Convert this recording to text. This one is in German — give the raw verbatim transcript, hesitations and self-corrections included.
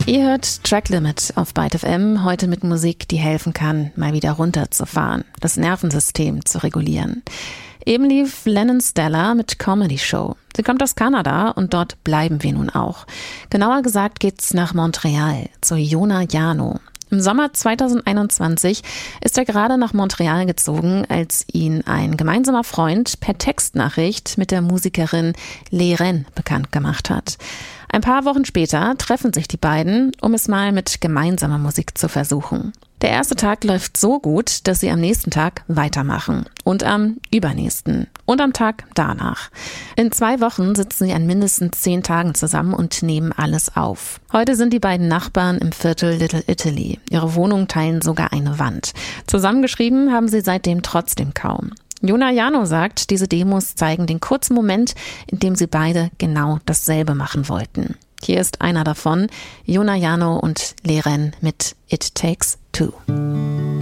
Ihr hört Track Limit auf Byte F M, heute mit Musik, die helfen kann, mal wieder runterzufahren, das Nervensystem zu regulieren. Eben lief Lennon Stella mit Comedy Show. Sie kommt aus Kanada und dort bleiben wir nun auch. Genauer gesagt geht's nach Montreal, zu Yona Yano. Im Sommer zweitausendeinundzwanzig ist er gerade nach Montreal gezogen, als ihn ein gemeinsamer Freund per Textnachricht mit der Musikerin Leren bekannt gemacht hat. Ein paar Wochen später treffen sich die beiden, um es mal mit gemeinsamer Musik zu versuchen. Der erste Tag läuft so gut, dass sie am nächsten Tag weitermachen. Und am übernächsten. Und am Tag danach. In zwei Wochen sitzen sie an mindestens zehn Tagen zusammen und nehmen alles auf. Heute sind die beiden Nachbarn im Viertel Little Italy. Ihre Wohnungen teilen sogar eine Wand. Zusammengeschrieben haben sie seitdem trotzdem kaum. Yona Yano sagt, diese Demos zeigen den kurzen Moment, in dem sie beide genau dasselbe machen wollten. Hier ist einer davon, Yona Yano und Leren mit It Takes Two.